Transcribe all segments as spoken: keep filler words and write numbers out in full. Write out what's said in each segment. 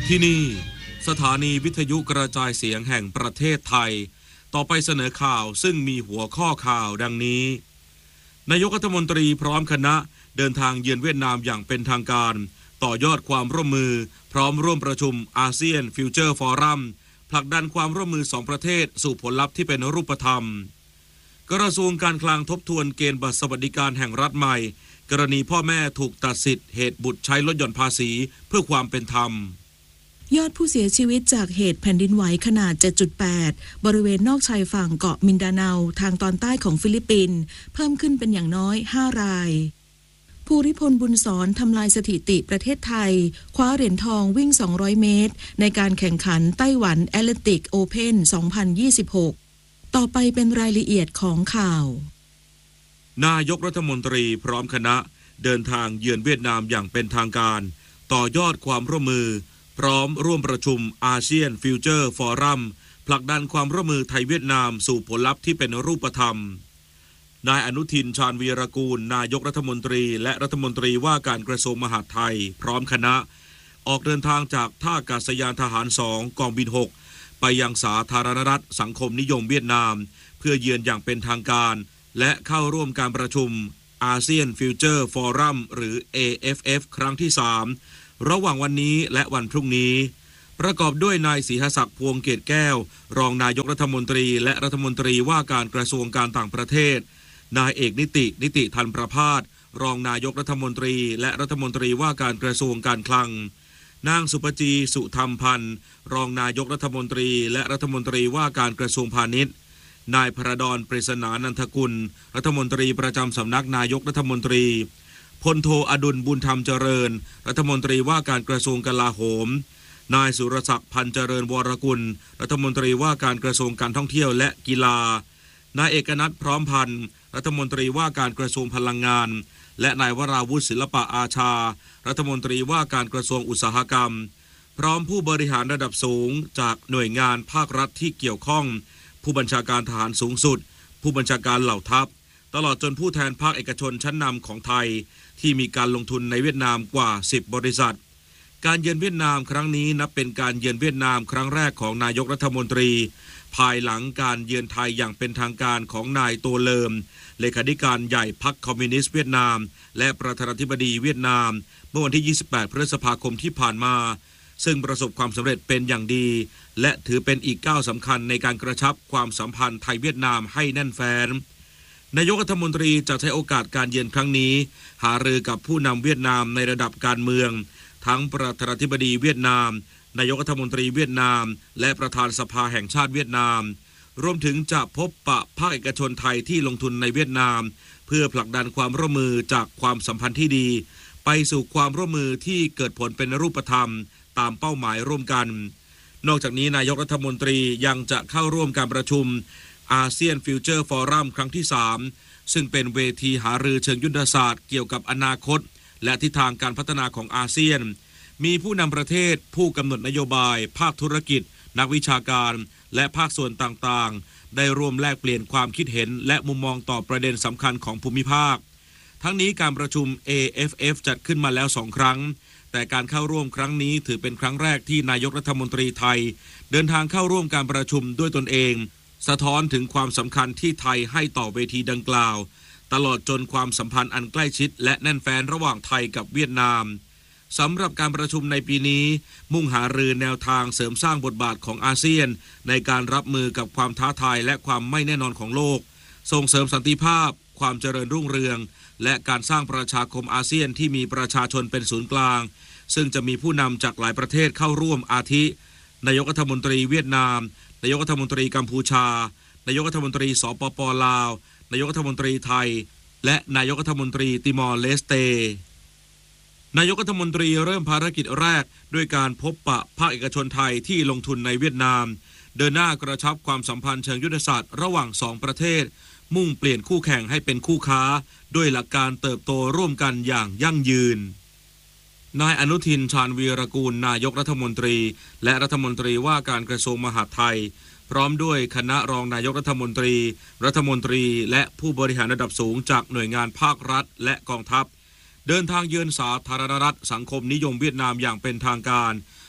ที่นี่สถานีวิทยุกระจายเสียงแห่งประเทศไทยต่อไปเสนอข่าวซึ่งมีหัวข้อข่าวดังนี้นายกรัฐมนตรีพร้อมคณะเดินทางเยือนเวียดนามอย่างเป็นทางการต่อยอดความร่วมมือพร้อมร่วมประชุมอาเซียนฟิวเจอร์ฟอรัมผลักดันความร่วมมือสองประเทศสู่ผลลัพธ์ที่เป็นรูปธรรมกระทรวงการคลังทบทวนเกณฑ์บัตรสวัสดิการแห่งรัฐใหม่กรณีพ่อแม่ถูกตัดสิทธิ์เหตุบุตรใช้ลดหย่อนภาษีเพื่อความเป็นธรรมยอดผู้เสียชีวิตจากเหตุแผ่นดินไหวขนาด เจ็ดจุดแปด บริเวณนอกชายฝั่งเกาะมินดาเนาทางตอนใต้ของฟิลิปปินส์เพิ่มขึ้นเป็นอย่างน้อยห้ารายภูริพลบุญสอนทำลายสถิติประเทศไทยคว้าเหรียญทองวิ่งสองร้อยเมตรในการแข่งขันไต้หวันแอตเลติกโอเพ่นสองพันยี่สิบหกต่อไปเป็นรายละเอียดของข่าวนายกรัฐมนตรีพร้อมคณะเดินทางเยือนเวียดนามอย่างเป็นทางการต่อยอดความร่วมมือพร้อมร่วมประชุมอาเซียนฟิวเจอร์ฟอรัมผลักดันความร่วมมือไทยเวียดนามสู่ผลลัพธ์ที่เป็นรูปธรรมนายอนุทินชาญวีรกูลนายกรัฐมนตรีและรัฐมนตรีว่าการกระทรวงมหาดไทยพร้อมคณะออกเดินทางจากท่าอากาศยานทหารสองกองบินหกไปยังสาธารณรัฐสังคมนิยมเวียดนามเพื่อเยือนอย่างเป็นทางการและเข้าร่วมการประชุมอาเซียนฟิวเจอร์ฟอรัมหรือ เอ เอฟ เอฟ ครั้งที่สามระหว่างวันนี้และวันพรุ่งนี้ประกอบด้วยนายศรีหศักดิ์พวงเกตแก้วรองนายกรัฐมนตรีและรัฐมนตรีว่าการกระทรวงการต่างประเทศนายเอกนิตินิติธันประภาสรองนายกรัฐมนตรีและรัฐมนตรีว่าการกระทรวงการคลังนางสุปจีสุธรรมพันธ์รองนายกรัฐมนตรีและรัฐมนตรีว่าการกระทรวงพาณิชย์นายพระดอนปริศนานันทกุลรัฐมนตรีประจำสำนักนายกรัฐมนตรีพลโทอดุลบุญธรรมเจริญรัฐมนตรีว่าการกระทรวงกลาโหมนายสุรศักดิ์พันธ์เจริญวรกุลรัฐมนตรีว่าการกระทรวงการท่องเที่ยวและกีฬานายเอกนัทพร้อมพันธ์รัฐมนตรีว่าการกระทรวงพลังงานและนายวราวุฒิศิลปะอาชารัฐมนตรีว่าการกระทรวงอุตสาหกรรมพร้อมผู้บริหารระดับสูงจากหน่วยงานภาครัฐที่เกี่ยวข้องผู้บัญชาการทหารสูงสุดผู้บัญชาการเหล่าทัพตลอดจนผู้แทนภาคเอกชนชั้นนำของไทยที่มีการลงทุนในเวียดนามกว่าสิบบริษัทการเยือนเวียดนามครั้งนี้นับเป็นการเยือนเวียดนามครั้งแรกของนายกรัฐมนตรีภายหลังการเยือนไทยอย่างเป็นทางการของนายโตเลิมเลขาธิการใหญ่พรรคคอมมิวนิสต์เวียดนามและประธานาธิบดีเวียดนามเมื่อวันที่ยี่สิบแปดพฤษภาคมที่ผ่านมาซึ่งประสบความสำเร็จเป็นอย่างดีและถือเป็นอีกก้าวสำคัญในการกระชับความสัมพันธ์ไทยเวียดนามให้แน่นแฟ้นนายกรัฐมนตรีจะใช้โอกาสการเยือนครั้งนี้หารือกับผู้นำเวียดนามในระดับการเมืองทั้งประธานาธิบดีเวียดนามนายกรัฐมนตรีเวียดนามและประธานสภาแห่งชาติเวียดนามรวมถึงจะพบปะภาคเอกชนไทยที่ลงทุนในเวียดนามเพื่อผลักดันความร่วมมือจากความสัมพันธ์ที่ดีไปสู่ความร่วมมือที่เกิดผลเป็นรูปธรรมตามเป้าหมายร่วมกันนอกจากนี้นายกรัฐมนตรียังจะเข้าร่วมการประชุมอาเซียนฟิวเจอร์ฟอรัมครั้งที่สามซึ่งเป็นเวทีหารือเชิงยุทธศาสตร์เกี่ยวกับอนาคตและทิศทางการพัฒนาของอาเซียนมีผู้นำประเทศผู้กำหนดนโยบายภาคธุรกิจนักวิชาการและภาคส่วนต่างๆได้ร่วมแลกเปลี่ยนความคิดเห็นและมุมมองต่อประเด็นสำคัญของภูมิภาคทั้งนี้การประชุม เอ เอฟ เอฟ จัดขึ้นมาแล้วสองครั้งแต่การเข้าร่วมครั้งนี้ถือเป็นครั้งแรกที่นายกรัฐมนตรีไทยเดินทางเข้าร่วมการประชุมด้วยตนเองสะท้อนถึงความสำคัญที่ไทยให้ต่อเวทีดังกล่าวตลอดจนความสัมพันธ์อันใกล้ชิดและแน่นแฟ้นระหว่างไทยกับเวียดนามสำหรับการประชุมในปีนี้มุ่งหารือแนวทางเสริมสร้างบทบาทของอาเซียนในการรับมือกับความท้าทายและความไม่แน่นอนของโลกส่งเสริมสันติภาพความเจริญรุ่งเรืองและการสร้างประชาคมอาเซียนที่มีประชาชนเป็นศูนย์กลางซึ่งจะมีผู้นำจากหลายประเทศเข้าร่วมอาทินายกรัฐมนตรีเวียดนามนายกรัฐมนตรีกัมพูชานายกรัฐมนตรีสปป.ลาวนายกรัฐมนตรีไทยและนายกรัฐมนตรีติมอร์เลสเตนายกรัฐมนตรีเริ่มภารกิจแรกด้วยการพบปะภาคเอกชนไทยที่ลงทุนในเวียดนามเดินหน้ากระชับความสัมพันธ์เชิงยุทธศาสตร์ระหว่างสองประเทศมุ่งเปลี่ยนคู่แข่งให้เป็นคู่ค้าด้วยหลักการเติบโตร่วมกันอย่างยั่งยืนนายอนุทินชาญวีรกูลนายกรัฐมนตรีและรัฐมนตรีว่าการกระทรวงมหาดไทยพร้อมด้วยคณะรองนายกรัฐมนตรีรัฐมนตรีและผู้บริหารระดับสูงจากหน่วยงานภาครัฐและกองทัพเดินทางเยือนสาธารณรัฐสังคมนิยมเวียดนามอย่างเป็นทางการ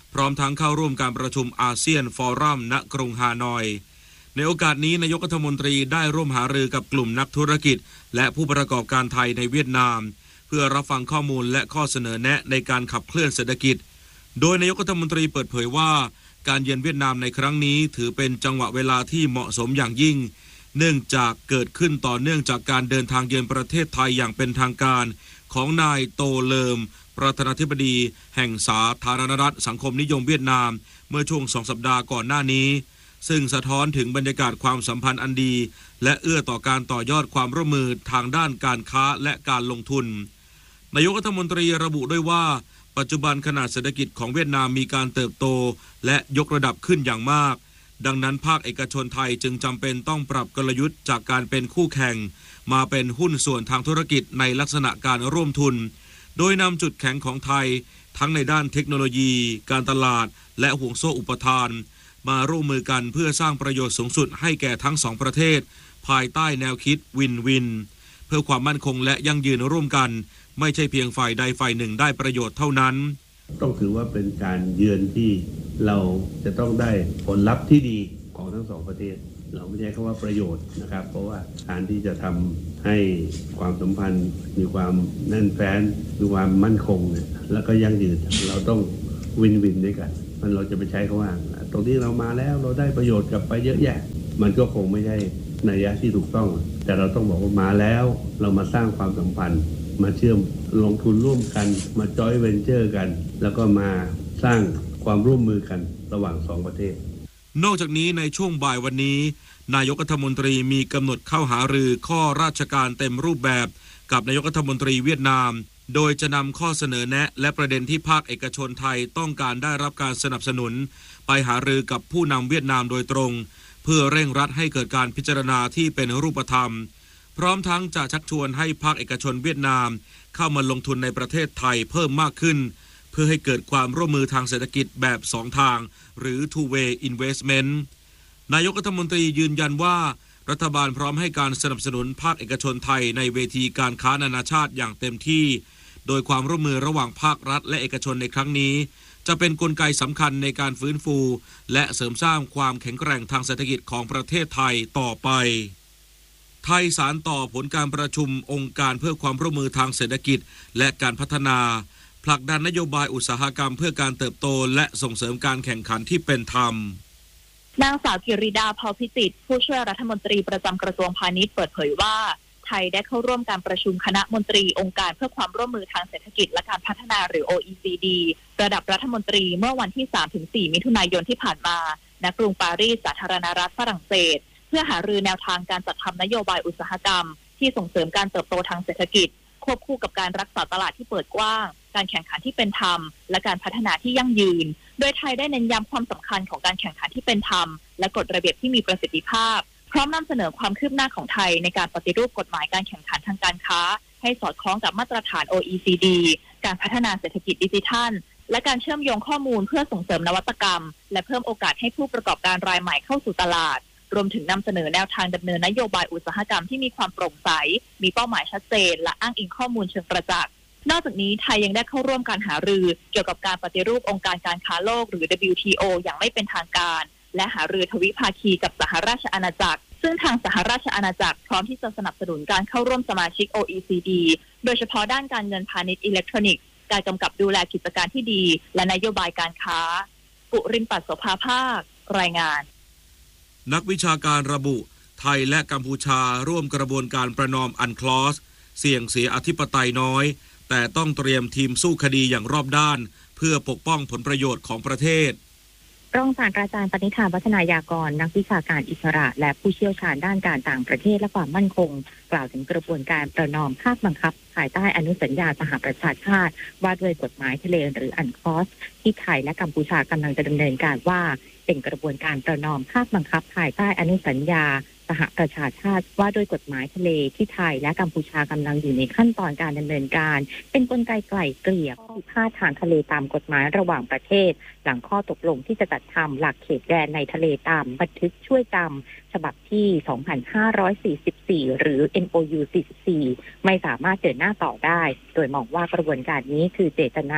พร้อมทั้งเข้าร่วมการประชุมอาเซียนฟอรัมณกรุงฮานอยในโอกาสนี้นายกรัฐมนตรีได้ร่วมหารือกับกลุ่มนักธุรกิจและผู้ประกอบการไทยในเวียดนามเพื่อรับฟังข้อมูลและข้อเสนอแนะในการขับเคลื่อนเศรษฐกิจโดยนายกรัฐมนตรีเปิดเผยว่าการเยือนเวียดนามในครั้งนี้ถือเป็นจังหวะเวลาที่เหมาะสมอย่างยิ่งเนื่องจากเกิดขึ้นต่อเนื่องจากการเดินทางเยือนประเทศไทยอย่างเป็นทางการของนายโตเลิมประธานาธิบดีแห่งสาธารณรัฐสังคมนิยมเวียดนามเมื่อช่วงสองสัปดาห์ก่อนหน้านี้ซึ่งสะท้อนถึงบรรยากาศความสัมพันธ์อันดีและเอื้อต่อการต่อยอดความร่วมมือทางด้านการค้าและการลงทุนนายกรัฐมนตรีระบุด้วยว่าปัจจุบันขนาดเศรษฐกิจของเวียดนามมีการเติบโตและยกระดับขึ้นอย่างมากดังนั้นภาคเอกชนไทยจึงจำเป็นต้องปรับกลยุทธ์จากการเป็นคู่แข่งมาเป็นหุ้นส่วนทางธุรกิจในลักษณะการร่วมทุนโดยนำจุดแข็งของไทยทั้งในด้านเทคโนโลยีการตลาดและห่วงโซ่อุปทานมาร่วมมือกันเพื่อสร้างประโยชน์สูงสุดให้แก่ทั้งสองประเทศภายใต้แนวคิดวินวินเพื่อความมั่นคงและยั่งยืนร่วมกันไม่ใช่เพียงฝ่ายใดฝ่ายหนึ่งได้ประโยชน์เท่านั้นต้องถือว่าเป็นการเยือนที่เราจะต้องได้ผลลัพธ์ที่ดีของทั้งสองประเทศเราไม่ใช่คำว่าประโยชน์นะครับเพราะว่าการที่จะทำให้ความสัมพันธ์มีความแน่นแฟ้นมีความมั่นคงเนี่ยแล้วก็ยั่งยืนเราต้องวินวินด้วยกันมันเราจะไปใช้คำว่าตรงที่เรามาแล้วเราได้ประโยชน์กลับไปเยอะแยะมันก็คงไม่ใช่นัยยะที่ถูกต้องแต่เราต้องบอกว่ามาแล้วเรามาสร้างความสัมพันธ์มาเชื่อมลงทุนร่วมกันมาจอยเวนเจอร์กันแล้วก็มาสร้างความร่วมมือกันระหว่างสองประเทศนอกจากนี้ในช่วงบ่ายวันนี้นายกรัฐมนตรีมีกำหนดเข้าหารือข้อราชการเต็มรูปแบบกับนายกรัฐมนตรีเวียดนามโดยจะนำข้อเสนอแนะและประเด็นที่ภาคเอกชนไทยต้องการได้รับการสนับสนุนไปหารือกับผู้นำเวียดนามโดยตรงเพื่อเร่งรัดให้เกิดการพิจารณาที่เป็นรูปธรรมพร้อมทั้งจะชักชวนให้ภาคเอกชนเวียดนามเข้ามาลงทุนในประเทศไทยเพิ่มมากขึ้นเพื่อให้เกิดความร่วมมือทางเศรษฐกิจแบบสองทางหรือ two way investment นายกรัฐมนตรียืนยันว่ารัฐบาลพร้อมให้การสนับสนุนภาคเอกชนไทยในเวทีการค้านานาชาติอย่างเต็มที่โดยความร่วมมือระหว่างภาครัฐและเอกชนในครั้งนี้จะเป็นกลไกสำคัญในการฟื้นฟูและเสริมสร้างความแข็งแกร่งทางเศรษฐกิจของประเทศไทยต่อไปไทยสานต่อผลการประชุมองค์การเพื่อความร่วมมือทางเศรษฐกิจและการพัฒนาผลักดันนโยบายอุตสาหกรรมเพื่อการเติบโตและส่งเสริมการแข่งขันที่เป็นธรรมนางสาวกิริดาเผ่าพิจิตรผู้ช่วยรัฐมนตรีประจำกระทรวงพาณิชย์เปิดเผยว่าไทยได้เข้าร่วมการประชุมคณะมนตรีองค์การเพื่อความร่วมมือทางเศรษฐกิจและการพัฒนาหรือ โอ อี ซี ดี ระดับรัฐมนตรีเมื่อวันที่ สามถึงสี่ มิถุนายนที่ผ่านมาณกรุงปารีสสาธารณรัฐฝรั่งเศสเพื่อหารือแนวทางการจัดทำนโยบายอุตสาหกรรมที่ส่งเสริมการเติบโตทางเศรษฐกิจควบคู่กับการรักษาตลาดที่เปิดกว้างการแข่งขันที่เป็นธรรมและการพัฒนาที่ยั่งยืนโดยไทยได้เน้นย้ำความสำคัญของการแข่งขันที่เป็นธรรมและกฎระเบียบที่มีประสิทธิภาพพร้อมนำเสนอความคืบหน้าของไทยในการปฏิรูปกฎหมายการแข่งขันทางการค้าให้สอดคล้องกับมาตรฐาน โอ อี ซี ดี การพัฒนาเศรษฐกิจดิจิทัลและการเชื่อมโยงข้อมูลเพื่อส่งเสริมนวัตกรรมและเพิ่มโอกาสให้ผู้ประกอบการรายใหม่เข้าสู่ตลาดรวมถึงนำเสนอแนวทางดำเนินนโยบายอุตสาหกรรมที่มีความโปร่งใสมีเป้าหมายชัดเจนและอ้างอิงข้อมูลเชิงประจักษ์นอกจากนี้ไทยยังได้เข้าร่วมการหารือเกี่ยวกับการปฏิรูปองค์การการค้าโลกหรือ ดับเบิลยู ที โอ อย่างไม่เป็นทางการและหารือทวิภาคีกับสหราชอาณาจักรซึ่งทางสหราชอาณาจักรพร้อมที่จะสนับสนุนการเข้าร่วมสมาชิก โอ อี ซี ดี โดยเฉพาะด้านการเงินพาณิชย์อิเล็กทรอนิกส์การกำกับดูแลกิจการที่ดีและนโยบายการค้าปุรินทร์ปัสโสภาภาครายงานนักวิชาการระบุไทยและกัมพูชาร่วมกระบวนการประนอมอันคลอสเสี่ยงเสียอธิปไตยน้อยแต่ต้องเตรียมทีมสู้คดีอย่างรอบด้านเพื่อปกป้องผลประโยชน์ของประเทศรองศาสตราจารย์ปณิธาวัฒนายากรนักวิชาการอิสระและผู้เชี่ยวชาญด้านการต่างประเทศและความมั่นคงกล่าวถึงกระบวนการประนอมภาคบังคับภายใต้อนุสัญญาสหประชาชาติว่าด้วยกฎหมายทะเลหรืออันคลอสที่ไทยและกัมพูชากำลังจะดำเนินการว่าเป็นกระบวนการประนอมภาคบังคับภายใต้อนุสัญญาสหประชาชาติว่าด้วยกฎหมายทะเลที่ไทยและกัมพูชากำลังอยู่ในขั้นตอนการดำเนินการเป็นกลไกไกล่เกลี่ยข้อพิพาททางทะเลตามกฎหมายระหว่างประเทศหลังข้อตกลงที่จะจัดทำหลักเขตแดนในทะเลตามบันทึกช่วยจำฉบับที่ สองพันห้าร้อยสี่สิบสี่ หรือ เอ็น โอ ยู สี่สิบสี่ ไม่สามารถเดินหน้าต่อได้โดยมองว่ากระบวนการนี้คือเจตนา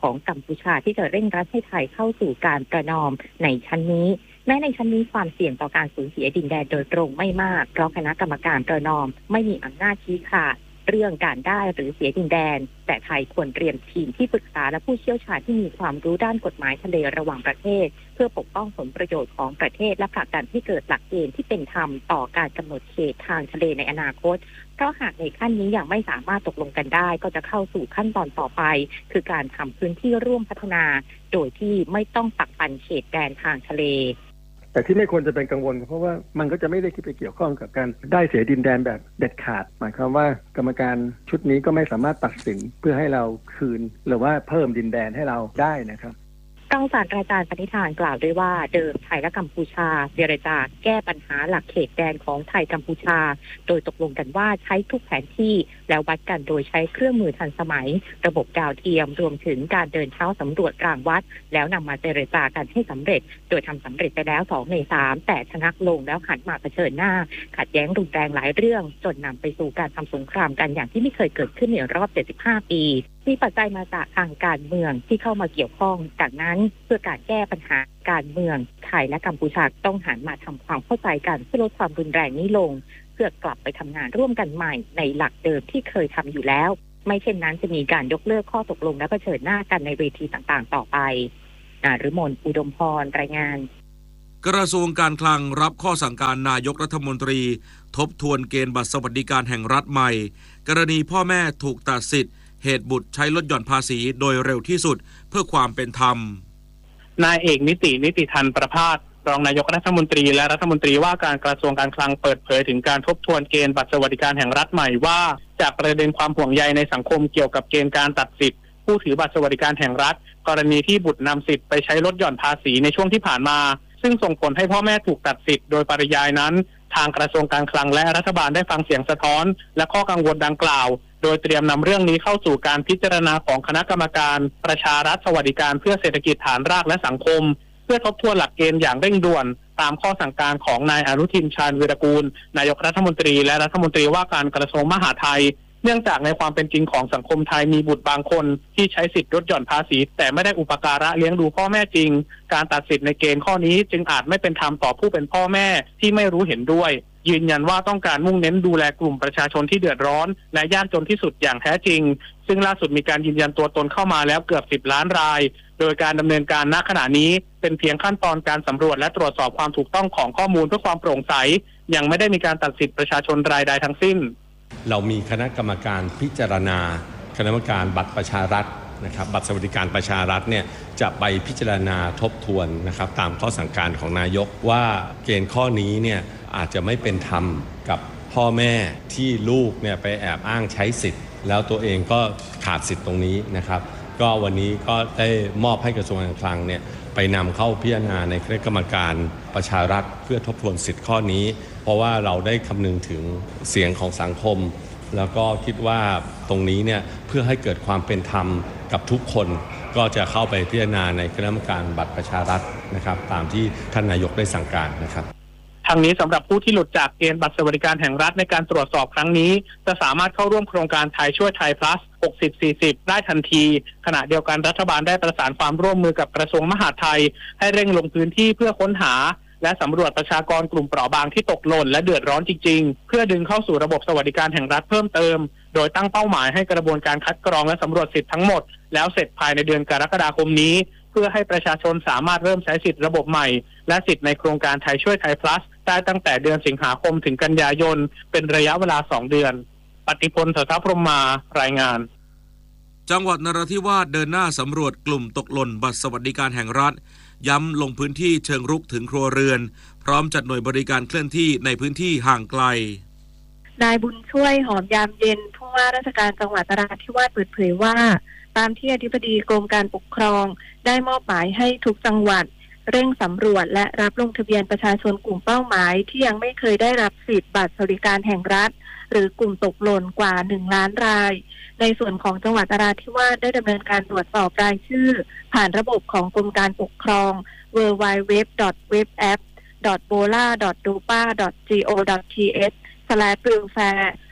ของกัมพูชาที่จะเร่งรัดให้ไทยเข้าสู่การประนอมในชั้นนี้แม้ในชั้นนี้ความเสี่ยงต่อการสูญเสียดินแดนโดยตรงไม่มากเพราะคณะกรรมการประนอมไม่มีอำนาจชี้ขาดเรื่องการได้หรือเสียดินแดนแต่ไทยควรเตรียมทีมที่ปรึกษาและผู้เชี่ยวชาญที่มีความรู้ด้านกฎหมายทะเลระหว่างประเทศเพื่อปกป้องผลประโยชน์ของประเทศและผลักดันให้เกิดหลักเกณฑ์ที่เป็นธรรมต่อการกำหนดเขตทางทะเลในอนาคตเพราะหากในขั้นนี้ยังไม่สามารถตกลงกันได้ก็จะเข้าสู่ขั้นตอนต่อไปคือการทำพื้นที่ร่วมพัฒนาโดยที่ไม่ต้องปักปันเขตแดนทางทะเลแต่ที่ไม่ควรจะเป็นกังวลเพราะว่ามันก็จะไม่ได้คิดไปเกี่ยวข้องกับการได้เสียดินแดนแบบเด็ดขาดหมายความว่ากรรมการชุดนี้ก็ไม่สามารถตัดสินเพื่อให้เราคืนหรือว่าเพิ่มดินแดนให้เราได้นะครับรองศาสตราจารย์ปณิธานกล่าวด้วยว่าเดิมไทยและกัมพูชาเจรจาแก้ปัญหาหลักเขตแดนของไทยกัมพูชาโดยตกลงกันว่าใช้ทุกแผนที่แล้ววัดกันโดยใช้เครื่องมือทันสมัยระบบดาวเทียมรวมถึงการเดินเท้าสำรวจรางวัดแล้วนำมาเจรจากันให้สำเร็จโดยทำสำเร็จไปแล้วสองในสามแต่ชะงักลงแล้วหันมาเผชิญหน้าขัดแย้งรุนแรงหลายเรื่องจนนำไปสู่การทำสงครามกันอย่างที่ไม่เคยเกิดขึ้นในรอบเจ็ดสิบห้าปีมีปัจจัยมาจากทางการเมืองที่เข้ามาเกี่ยวข้องจากนั้นเพื่อการแก้ปัญหาการเมืองไทยและกัมพูชาต้องหันมาทำความเข้าใจกันเพื่อลดความรุนแรงนี้ลงเพื่อกลับไปทำงานร่วมกันใหม่ในหลักเดิมที่เคยทำอยู่แล้วไม่เช่นนั้นจะมีการยกเลิกข้อตกลงและเผชิญหน้ากันในเวทีต่างๆต่อไปนฤมลอุดมพรรายงานกระทรวงการคลังรับข้อสั่งการนายกรัฐมนตรีทบทวนเกณฑ์บัตรสวัสดิการแห่งรัฐใหม่กรณีพ่อแม่ถูกตัดสิทธิ์เหตุบุตรใช้ลดหย่อนภาษีโดยเร็วที่สุดเพื่อความเป็นธรรมนายเอกนิตินิติธันประภาสรองนายกรัฐมนตรีและรัฐมนตรีว่าการกระทรวงการคลังเปิดเผยถึงการทบทวนเกณฑ์บัตรสวัสดิการแห่งรัฐใหม่ว่าจากประเด็นความห่วงใยในสังคมเกี่ยวกับเกณฑ์การตัดสิทธิ์ผู้ถือบัตรสวัสดิการแห่งรัฐกรณีที่บุตรนำสิทธิ์ไปใช้ลดหย่อนภาษีในช่วงที่ผ่านมาซึ่งส่งผลให้พ่อแม่ถูกตัดสิทธิ์โดยปริยายนั้นทางกระทรวงการคลังและรัฐบาลได้ฟังเสียงสะท้อนและข้อกังวลดังกล่าวโดยเตรียมนำเรื่องนี้เข้าสู่การพิจารณาของคณะกรรมการประชารัฐสวัสดิการเพื่อเศรษฐกิจฐานรากและสังคมเพื่อทบทวนหลักเกณฑ์อย่างเร่งด่วนตามข้อสั่งการของนายอนุทินชาญวีรกูลนายกรัฐมนตรีและรัฐมนตรีว่าการกระทรวงมหาดไทยเนื่องจากในความเป็นจริงของสังคมไทยมีบุตรบางคนที่ใช้สิทธิลดหย่อนภาษีแต่ไม่ได้อุปการะเลี้ยงดูพ่อแม่จริงการตัดสิทธิ์ในเกณฑ์ข้อนี้จึงอาจไม่เป็นธรรมต่อผู้เป็นพ่อแม่ที่ไม่รู้เห็นด้วยยืนยันว่าต้องการมุ่งเน้นดูแลกลุ่มประชาชนที่เดือดร้อนและยากจนที่สุดอย่างแท้จริงซึ่งล่าสุดมีการยืนยันตัวตนเข้ามาแล้วเกือบสิบล้านรายโดยการดำเนินการณขณะนี้เป็นเพียงขั้นตอนการสำรวจและตรวจสอบความถูกต้องของข้อมูลเพื่อความโปร่งใสยังไม่ได้มีการตัดสิทธิประชาชนรายใดทั้งสิ้นเรามีคณะกรรมการพิจารณาคณะกรรมการบัตรประชารัฐนะครับบัตรสวัสดิการประชารัฐเนี่ยจะไปพิจารณาทบทวนนะครับตามข้อสั่งการของนายกว่าเกณฑ์ข้อนี้เนี่ยอาจจะไม่เป็นธรรมกับพ่อแม่ที่ลูกเนี่ยไปแอบอ้างใช้สิทธิ์แล้วตัวเองก็ขาดสิทธิ์ตรงนี้นะครับก็วันนี้ก็ได้มอบให้กระทรวงการคลังเนี่ยไปนำเข้าพิจารณาในคณะกรรมการประชารัฐเพื่อทบทวนสิทธิ์ข้อนี้เพราะว่าเราได้คำนึงถึงเสียงของสังคมแล้วก็คิดว่าตรงนี้เนี่ยเพื่อให้เกิดความเป็นธรรมกับทุกคนก็จะเข้าไปพิจารณาในคณะกรรมการบัตรประชารัฐนะครับตามที่ท่านนายกได้สั่งการนะครับทางนี้สำหรับผู้ที่หลุดจากเกณฑ์บัตรสวัสดิการแห่งรัฐในการตรวจสอบครั้งนี้จะสามารถเข้าร่วมโครงการไทยช่วยไทย plus หกสิบ สี่สิบ ได้ทันทีขณะเดียวกันรัฐบาลได้ประสานความร่วมมือกับกระทรวงมหาดไทยให้เร่งลงพื้นที่เพื่อค้นหาและสำรวจประชากรกลุ่มเปราะบางที่ตกหล่นและเดือดร้อนจริงๆเพื่อดึงเข้าสู่ระบบสวัสดิการแห่งรัฐเพิ่มเติมโดยตั้งเป้าหมายให้กระบวนการคัดกรองและสำรวจสิทธิ์ทั้งหมดแล้วเสร็จภายในเดือนกรกฎาคมนี้เพื่อให้ประชาชนสามารถเริ่มใช้สิทธิ์ระบบใหม่และสิทธิ์ในโครงการไทยช่วยไทย plus ได้ตั้งแต่เดือนสิงหาคมถึงกันยายนเป็นระยะเวลาสองเดือนปฏิพล เสถาพรหมารายงานจังหวัดนราธิวาสเดินหน้าสำรวจกลุ่มตกหล่นบัตรสวัสดิการแห่งรัฐย้ำลงพื้นที่เชิงรุกถึงครัวเรือนพร้อมจัดหน่วยบริการเคลื่อนที่ในพื้นที่ห่างไกลนายบุญช่วยหอมยามเย็นผู้ว่าราชการจังหวัดนราธิวาสเปิดเผยว่าตามที่อธิบดีกรมการปกครองได้มอบหมายให้ทุกจังหวัดเร่งสำรวจและรับลงทะเบียนประชาชนกลุ่มเป้าหมายที่ยังไม่เคยได้รับสิทธิ์บัตรสวัสดิการแห่งรัฐหรือกลุ่มตกหล่นกว่าหนึ่งล้านรายในส่วนของจังหวัดนราธิวาสได้ดำเนินการตรวจสอบรายชื่อผ่านระบบของกรมการปกครอง ดับเบิลยู ดับเบิลยู ดับเบิลยู ดอท เว็บแอป ดอท โบลา ดอท ดูปา ดอท จี โอ ดอท ที เอช สแลช บิลแฟร์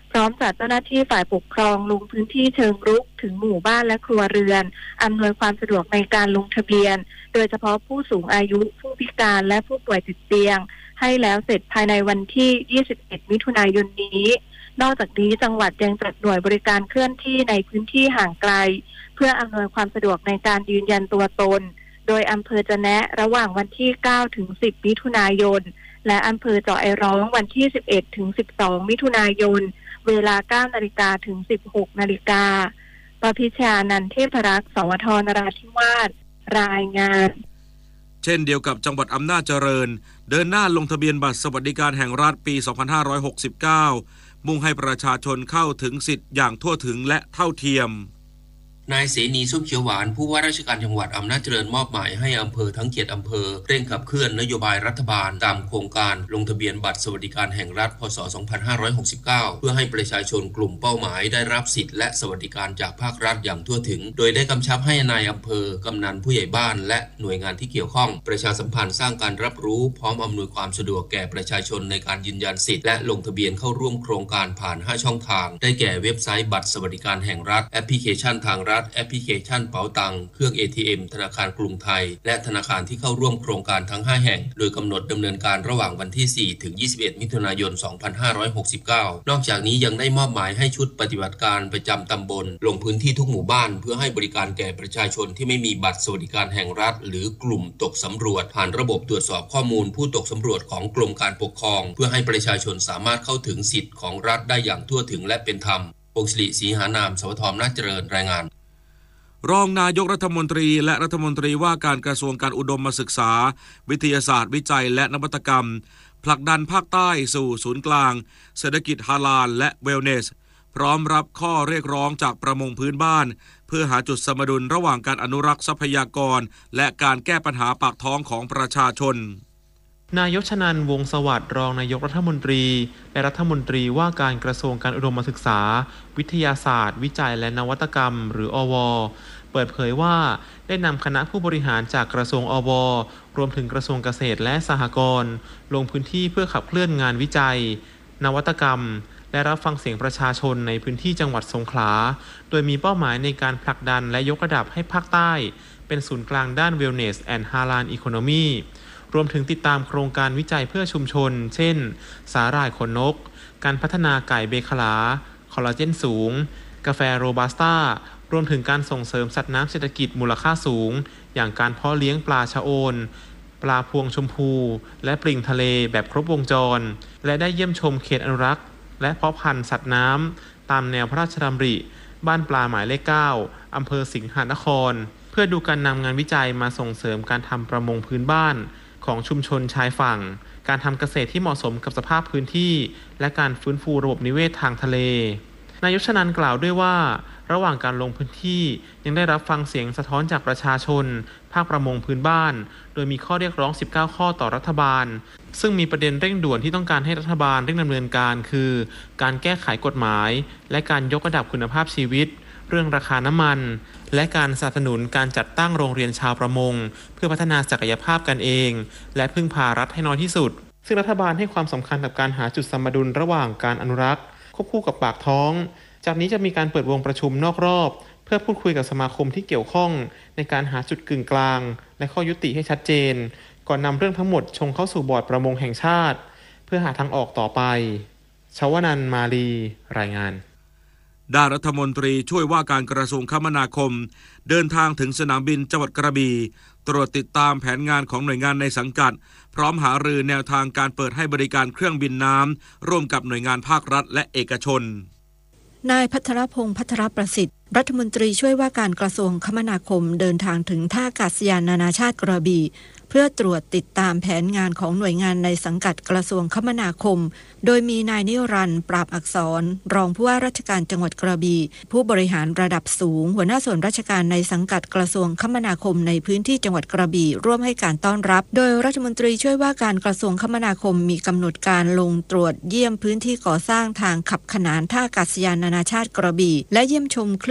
พร้อมจัดเจ้าหน้าที่ฝ่ายปกครองลงพื้นที่เชิงรุกถึงหมู่บ้านและครัวเรือนอำนวยความสะดวกในการลงทะเบียนโดยเฉพาะผู้สูงอายุผู้พิการและผู้ป่วยติดเตียงให้แล้วเสร็จภายในวันที่ ยี่สิบเอ็ด มิถุนายนนี้นอกจากนี้จังหวัดยังจัดหน่วยบริการเคลื่อนที่ในพื้นที่ห่างไกลเพื่ออำนวยความสะดวกในการยืนยันตัวตนโดยอำเภอจะแนะระหว่างวันที่ เก้าถึงสิบ มิถุนายนและอำเภอเจาะไอร้องวันที่ สิบเอ็ดถึงสิบสอง มิถุนายนเวลา เก้านาฬิกาถึง สิบหกนาฬิกาปพิชานันท์เทพรักษ์สวทนราธิวาสรายงานเช่นเดียวกับจังหวัดอำนาจเจริญเดินหน้าลงทะเบียนบัตรสวัสดิการแห่งรัฐปี สองพันห้าร้อยหกสิบเก้า มุ่งให้ประชาชนเข้าถึงสิทธิ์อย่างทั่วถึงและเท่าเทียมนายเสนีส้มเขียวหวานผู้ว่าราชการจังหวัดอำนาจเจริญมอบหมายให้อำเภอทั้งเจ็ดอำเภอเร่งขับเคลื่อนนโยบายรัฐบาลตามโครงการลงทะเบียนบัตรสวัสดิการแห่งรัฐพ.ศ. สองพันห้าร้อยหกสิบเก้า เพื่อให้ประชาชนกลุ่มเป้าหมายได้รับสิทธิและสวัสดิการจากภาครัฐอย่างทั่วถึงโดยได้กำชับให้นายอำเภอกำนันผู้ใหญ่บ้านและหน่วยงานที่เกี่ยวข้องประชาสัมพันธ์สร้างการรับรู้พร้อมอำนวยความสะดวกแก่ประชาชนในการยืนยันสิทธิและลงทะเบียนเข้าร่วมโครงการผ่านห้าช่องทางได้แก่เว็บไซต์บัตรสวัสดิการแห่งรัฐแอปพลิเคชันทางรัฐแอปพลิเคชันเป๋าตังเครื่อง เอ ที เอ็ม ธนาคารกรุงไทยและธนาคารที่เข้าร่วมโครงการทั้งห้าแห่งโดยกำหนดดำเนินการระหว่างวันที่สี่ถึงยี่สิบเอ็ดมิถุนายนสองพันห้าร้อยหกสิบเก้านอกจากนี้ยังได้มอบหมายให้ชุดปฏิบัติการประจำตำบลลงพื้นที่ทุกหมู่บ้านเพื่อให้บริการแก่ประชาชนที่ไม่มีบัตรสวัสดิการแห่งรัฐหรือกลุ่มตกสำรวจผ่านระบบตรวจสอบข้อมูลผู้ตกสำรวจของกรมการปกครองเพื่อให้ประชาชนสามารถเข้าถึงสิทธิ์ของรัฐได้อย่างทั่วถึงและเป็นธรรมพงศ์ศิริศรีหานามสวท อำนาจเจริญรายงานรองนายกรัฐมนตรีและรัฐมนตรีว่าการกระทรวงการอุดมศึกษาวิทยาศาสตร์วิจัยและนวัตกรรมผลักดันภาคใต้สู่ศูนย์กลางเศรษฐกิจฮาลาลและเวลเนสพร้อมรับข้อเรียกร้องจากประมงพื้นบ้านเพื่อหาจุดสมดุลระหว่างการอนุรักษ์ทรัพยากรและการแก้ปัญหาปากท้องของประชาชนนายกชนันท์วงศ์สวัสดิ์รองนายกรัฐมนตรีและรัฐมนตรีว่าการกระทรวงการอุดมศึกษาวิทยาศาสตร์วิจัยและนวัตกรรมหรืออว.เปิดเผยว่าได้นำคณะผู้บริหารจากกระทรวงอว.รวมถึงกระทรวงเกษตรและสหกรณ์ลงพื้นที่เพื่อขับเคลื่อนงานวิจัยนวัตกรรมและรับฟังเสียงประชาชนในพื้นที่จังหวัดสงขลาโดยมีเป้าหมายในการผลักดันและยกระดับให้ภาคใต้เป็นศูนย์กลางด้าน Wellness and Halal Economy รวมถึงติดตามโครงการวิจัยเพื่อชุมชนเช่นสาหร่ายขนนกการพัฒนาไก่เบคลาคอลลาเจนสูงกาแฟโรบัสต้ารวมถึงการส่งเสริมสัตว์น้ำเศรษฐกิจมูลค่าสูงอย่างการเพาะเลี้ยงปลาชะโอนปลาพวงชมพูและปลิงทะเลแบบครบวงจรและได้เยี่ยมชมเขตอนุรักษ์และเพาะพันธุ์สัตว์น้ำตามแนวพระราชดำริบ้านปลาหมายเลขเก้าอำเภอสิงหนครเพื่อดูการนำงานวิจัยมาส่งเสริมการทำประมงพื้นบ้านของชุมชนชายฝั่งการทำเกษตรที่เหมาะสมกับสภาพพื้นที่และการฟื้นฟูระบบนิเวศทางทะเลนายกชนันท์กล่าวด้วยว่าระหว่างการลงพื้นที่ยังได้รับฟังเสียงสะท้อนจากประชาชนภาคประมงพื้นบ้านโดยมีข้อเรียกร้องสิบเก้าข้อต่อรัฐบาลซึ่งมีประเด็นเร่งด่วนที่ต้องการให้รัฐบาลเร่งดำเนินการคือการแก้ไขกฎหมายและการยกระดับคุณภาพชีวิตเรื่องราคาน้ำมันและการสนับสนุนการจัดตั้งโรงเรียนชาวประมงเพื่อพัฒนาศักยภาพกันเองและพึ่งพารัฐให้น้อยที่สุดซึ่งรัฐบาลให้ความสำคัญกับการหาจุดสมดุลระหว่างการอนุรักษ์ควบคู่กับปากท้องจากนี้จะมีการเปิดวงประชุมนอกรอบเพื่อพูดคุยกับสมาคมที่เกี่ยวข้องในการหาจุดกึ่งกลางและข้อยุติให้ชัดเจนก่อนนำเรื่องทั้งหมดชงเข้าสู่บอร์ดประมงแห่งชาติเพื่อหาทางออกต่อไปชวนันท์มาลีรายงานด้านรัฐมนตรีช่วยว่าการกระทรวงคมนาคมเดินทางถึงสนามบินจังหวัดกระบี่ตรวจติดตามแผนงานของหน่วยงานในสังกัดพร้อมหารือแนวทางการเปิดให้บริการเครื่องบินน้ำร่วมกับหน่วยงานภาครัฐและเอกชนนายพัทรพงษ์พัทรประสิทธิ์รัฐมนตรีช่วยว่าการกระทรวงคมนาคมเดินทางถึงท่าอากาศยานนานาชาติกระบี่เพื่อตรวจติดตามแผนงานของหน่วยงานในสังกัดกระทรวงคมนาคมโดยมีนายนิรันดร์ปราบอักษรรองผู้ว่าราชการจังหวัดกระบี่ผู้บริหารระดับสูงหัวหน้าส่วนราชการในสังกัดกระทรวงคมนาคมในพื้นที่จังหวัดกระบี่ร่วมให้การต้อนรับโดยรัฐมนตรีช่วยว่าการกระทรวงคมนาคมมีกำหนดการลงตรวจเยี่ยมพื้นที่ก่อสร้างทางขับขนานท่าอากาศยานนานาชาติกระบี่และเยี่ยมชมเครื่อง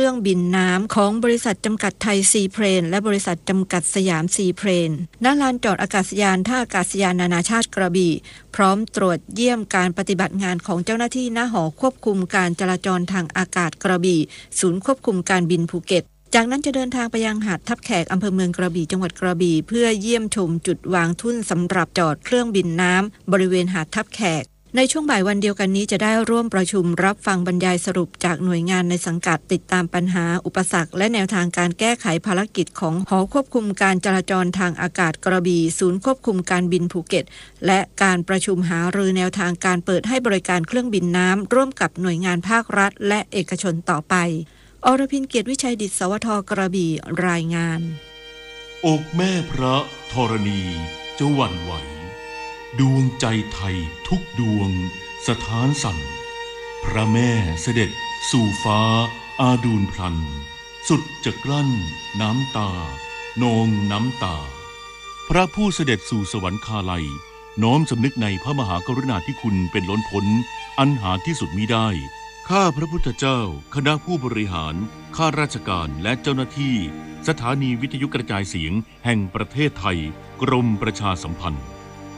รื่องบินน้ำของบริษัทจำกัดไทยซีเพลนและบริษัทจำกัดสยามซีเพลนณลานจอดอากาศยานท่าอากาศยานนานาชาติกระบี่พร้อมตรวจเยี่ยมการปฏิบัติงานของเจ้าหน้าที่ณหอควบคุมการจราจรทางอากาศกระบี่ศูนย์ควบคุมการบินภูเก็ตจากนั้นจะเดินทางไปยังหาดทับแขกอำเภอเมืองกระบี่จังหวัดกระบี่เพื่อเยี่ยมชมจุดวางทุ่นสำหรับจอดเครื่องบินน้ำบริเวณหาดทับแขกในช่วงบ่ายวันเดียวกันนี้จะได้ร่วมประชุมรับฟังบรรยายสรุปจากหน่วยงานในสังกัดติดตามปัญหาอุปสรรคและแนวทางการแก้ไขภารกิจของหอควบคุมการจราจรทางอากาศกระบี่ศูนย์ควบคุมการบินภูเก็ตและการประชุมหารือแนวทางการเปิดให้บริการเครื่องบินน้ำร่วมกับหน่วยงานภาครัฐและเอกชนต่อไปอรพินเกียรติวิชัยดิษฐ์สวทกระบี่รายงานอกแม่พระธรณีจะหวั่นไหวดวงใจไทยทุกดวงสถานสั่นพระแม่เสด็จสู่ฟ้าอาดูลพลันสุดจะกลั้นน้ำตานองน้ำตาพระผู้เสด็จสู่สวรรคาลัยน้อมสำนึกในพระมหากรุณาธิคุณเป็นล้นพ้นอันหาที่สุดมิได้ข้าพระพุทธเจ้าคณะผู้บริหารข้าราชการและเจ้าหน้าที่สถานีวิทยุกระจายเสียงแห่งประเทศไทยกรมประชาสัมพันธ์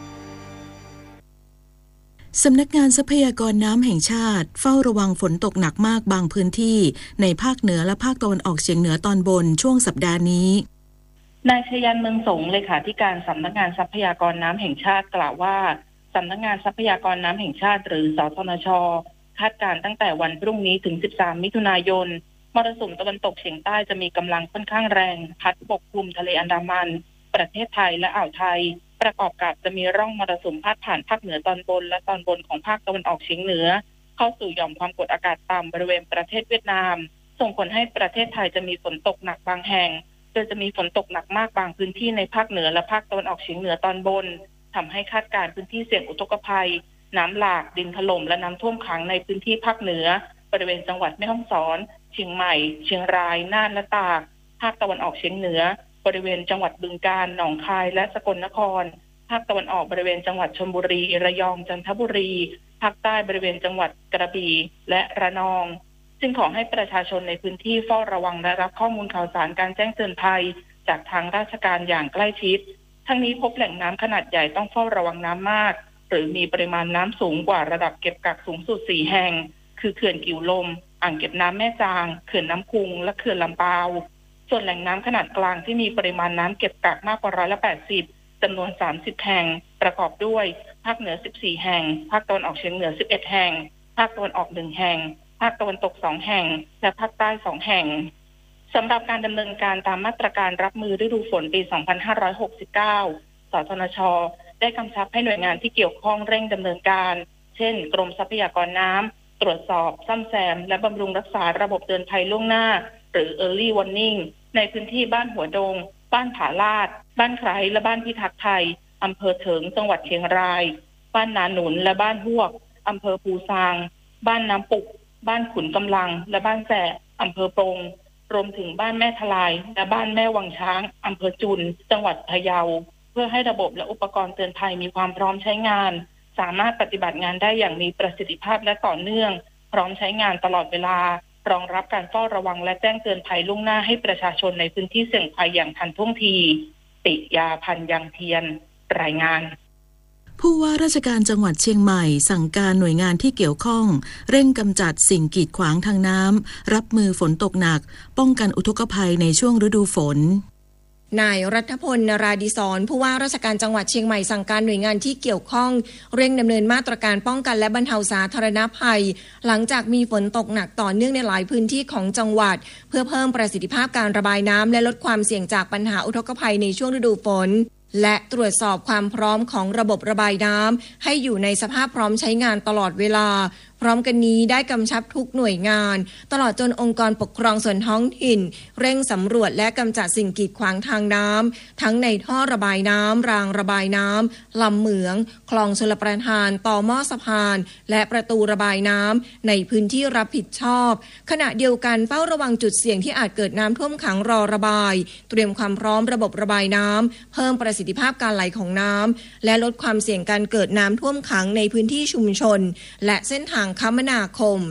สำนักงานทรัพยากรน้ำแห่งชาติเฝ้าระวังฝนตกหนักมากบางพื้นที่ในภาคเหนือและภาคตะวันออกเฉียงเหนือตอนบนช่วงสัปดาห์นี้นายชยันเมืองสงเลขาธิการสำนักงานทรัพยากรน้ำแห่งชาติกล่าวว่าสำนักงานทรัพยากรน้ำแห่งชาติหรือสทนช.คาดการณ์ตั้งแต่วันพรุ่งนี้ถึงสิบสามมิถุนายนมรสุมตะวันตกเฉียงใต้จะมีกำลังค่อนข้างแรงพัดปกคลุมทะเลอันดามันประเทศไทยและอ่าวไทยประกอบกับจะมีร่องมรสุมพาดผ่านภาคเหนือตอนบนและตอนบนของภาคตะวันออกเฉียงเหนือเข้าสู่หย่อมความกดอากาศต่ำบริเวณประเทศเวียดนามส่งผลให้ประเทศไทยจะมีฝนตกหนักบางแห่งโดยจะมีฝนตกหนักมากบางพื้นที่ในภาคเหนือและภาคตะวันออกเฉียงเหนือตอนบนทำให้คาดการณ์พื้นที่เสี่ยงอุทกภัยน้ำหลากดินถล่มและน้ำท่วมขังในพื้นที่ภาคเหนือบริเวณจังหวัดแม่ฮ่องสอนเชียงใหม่เชียงรายน่านและตากภาคตะวันออกเฉียงเหนือบริเวณจังหวัดบึงกาฬหนองคายและสกลนครภาคตะวันออกบริเวณจังหวัดชลบุรีระยองจันทบุรีภาคใต้บริเวณจังหวัดกระบี่และระนองจึงขอให้ประชาชนในพื้นที่เฝ้าระวังและรับข้อมูลข่าวสารการแจ้งเตือนภัยจากทางราชการอย่างใกล้ชิดทั้งนี้พบแหล่งน้ำขนาดใหญ่ต้องเฝ้าระวังน้ำมากหรือมีปริมาณน้ำสูงกว่าระดับเก็บกักสูงสุดสี่แห่งคือเขื่อนกิ่วลมอ่างเก็บน้ำแม่จางเขื่อนน้ำคุงและเขื่อนลำปาวส่วนแหล่งน้ำขนาดกลางที่มีปริมาณน้ำเก็บกักมากกว่าร้อยละแปดสิบจำนวนสามสิบแห่งประกอบด้วยภาคเหนือสิบสี่แห่งภาคตะวันออกเฉียงเหนือสิบเอ็ดแห่งภาคตะวันออกหนึ่งแห่งภาคตะวันตกสองแห่งและภาคใต้สองแห่งสำหรับการดำเนินการตามมาตรการรับมือฤดูฝนปีสองพันห้าร้อยหกสิบเก้าสทนช.ได้กำชับให้หน่วยงานที่เกี่ยวข้องเร่งดำเนินการเช่นกรมทรัพยากรน้ำตรวจสอบซ่อมแซมและบำรุงรักษาระบบเตือนภัยล่วงหน้าหรือ Early Warning ในพื้นที่บ้านหัวดงบ้านผาลาดบ้านไคร้และบ้านพิทักษ์ไทยอำเภอเถิงจังหวัดเชียงรายบ้านนาหนุนและบ้านฮวกอำเภอภูซางบ้านน้ำปุกบ้านขุนกำลังและบ้านแสะอำเภอปงรวมถึงบ้านแม่ทลายและบ้านแม่วังช้างอำเภอจุนจังหวัดพะเยาเพื่อให้ระบบและอุปกรณ์เตือนภัยมีความพร้อมใช้งานสามารถปฏิบัติงานได้อย่างมีประสิทธิภาพและต่อเนื่องพร้อมใช้งานตลอดเวลารองรับการเฝ้าระวังและแจ้งเตือนภัยล่วงหน้าให้ประชาชนในพื้นที่เสี่ยงภัยอย่างทันท่วงทีติยาพันธ์ยังเทียนรายงานผู้ว่าราชการจังหวัดเชียงใหม่สั่งการหน่วยงานที่เกี่ยวข้องเร่งกำจัดสิ่งกีดขวางทางน้ำรับมือฝนตกหนักป้องกันอุทกภัยในช่วงฤดูฝนนายรัฐพล นราดิศรผู้ว่าราชการจังหวัดเชียงใหม่สั่งการหน่วยงานที่เกี่ยวข้องเร่งดำเนินมาตรการป้องกันและบรรเทาสาธารณภัยหลังจากมีฝนตกหนักต่อเนื่องในหลายพื้นที่ของจังหวัดเพื่อเพิ่มประสิทธิภาพการระบายน้ำและลดความเสี่ยงจากปัญหาอุทกภัยในช่วงฤดูฝนและตรวจสอบความพร้อมของระบบระบายน้ำให้อยู่ในสภาพพร้อมใช้งานตลอดเวลาพร้อมกันนี้ได้กำชับทุกหน่วยงานตลอดจนองค์กรปกครองส่วนท้องถิ่นเร่งสำรวจและกำจัดสิ่งกีดขวางทางน้ำทั้งในท่อระบายน้ำรางระบายน้ำลำเหมืองคลองชลประทานต่อหม้อสะพานและประตูระบายน้ำในพื้นที่รับผิดชอบขณะเดียวกันเฝ้าระวังจุดเสี่ยงที่อาจเกิดน้ำท่วมขังรอระบายเตรียมความพร้อมระบบระบายน้ำเพิ่มประสิทธิภาพการไหลของน้ำและลดความเสี่ยงการเกิดน้ำท่วมขังในพื้นที่ชุมชนและเส้นทางคมนาคม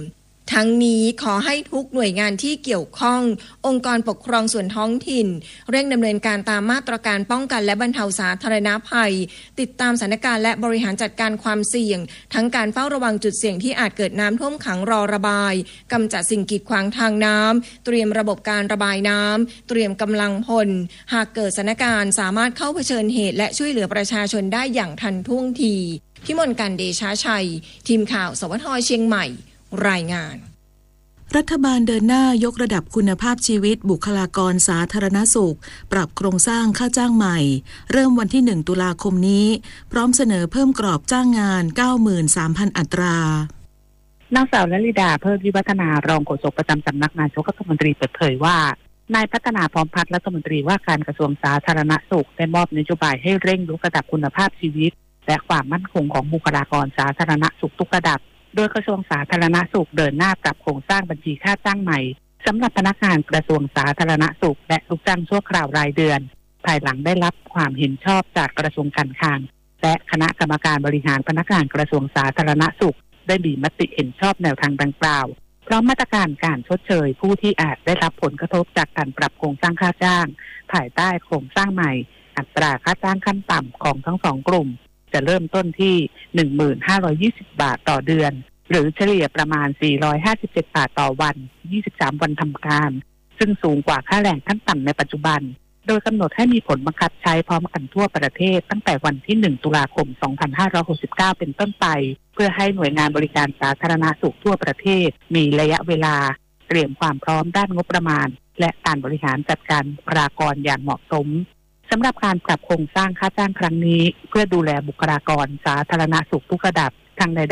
ทั้งนี้ขอให้ทุกหน่วยงานที่เกี่ยวข้ององค์กรปกครองส่วนท้องถิ่นเร่งดำเนินการตามมาตรการป้องกันและบรรเทาสาธารณภัยติดตามสถานการณ์และบริหารจัดการความเสี่ยงทั้งการเฝ้าระวังจุดเสี่ยงที่อาจเกิดน้ำท่วมขังรอระบายกำจัดสิ่งกีดขวางทางน้ำเตรียมระบบการระบายน้ำเตรียมกำลังพลหากเกิดสถานการณ์สามารถเข้าเผชิญเหตุและช่วยเหลือประชาชนได้อย่างทันท่วงทีพิมลการเดชาชัยทีมข่าวสวทเชียงใหม่รายงานรัฐบาลเดินหน้ายกระดับคุณภาพชีวิตบุคลากรสาธารณสุขปรับโครงสร้างค่าจ้างใหม่เริ่มวันที่หนึ่งตุลาคมนี้พร้อมเสนอเพิ่มกรอบจ้างงาน เก้าหมื่นสามพัน อัตรานางสาวลลิดาเพิ่มวิวัฒนารองโฆษกประจำสำนักนายกรัฐมนตรีเปิดเผยว่านายพัฒนาพร้อมพัฒน์รัฐมนตรีว่าการกระทรวงสาธารณสุขได้มอบนโยบายให้เร่งยกระดับคุณภาพชีวิตและความมั่นคงของบุคลากรสาธารณสุขทุกระดับโดยกระทรวงสาธารณสุขเดินหน้าปรับโครงสร้างบัญชีค่าจ้างใหม่สำหรับพนักงานกระทรวงสาธารณสุขและลูกจ้างชั่วคราวรายเดือนภายหลังได้รับความเห็นชอบจากกระทรวงการคลังและคณะกรรมการบริหารพนักงานกระทรวงสาธารณสุขได้มีมติเห็นชอบแนวทางดังกล่าวพร้อมมาตรการการชดเชยผู้ที่อาจได้รับผลกระทบจากการปรับโครงสร้างค่าจ้างภายใต้โครงสร้างใหม่อัตราค่าจ้างขั้นต่ำของทั้งสองกลุ่มจะเริ่มต้นที่ หนึ่งพันห้าร้อยยี่สิบ บาทต่อเดือนหรือเฉลี่ยประมาณสี่ร้อยห้าสิบเจ็ดบาทต่อวันยี่สิบสามวันทำการซึ่งสูงกว่าค่าแรงขั้นต่ำในปัจจุบันโดยกำหนดให้มีผลบังคับใช้พร้อมกันทั่วประเทศตั้งแต่วันที่หนึ่งตุลาคมสองพันห้าร้อยหกสิบเก้าเป็นต้นไปเพื่อให้หน่วยงานบริการสาธารณสุขทั่วประเทศมีระยะเวลาเตรียมความพร้อมด้านงบประมาณและการบริหารจัดการบุคลากรอย่างเหมาะสมสำหรับการปรับโครงสร้างค่าจ้างครั้งนี้เพื่อดูแลบุคลากรสาธารณสุขทุกระดับทางใน